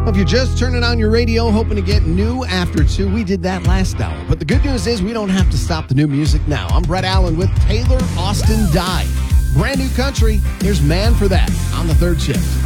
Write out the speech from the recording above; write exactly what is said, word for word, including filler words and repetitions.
If you're just turning on your radio, hoping to get new after two, we did that last hour. But the good news is we don't have to stop the new music now. I'm Brett Allen with Taylor Austin Dye. Brand new country. Here's Man for That on the third shift.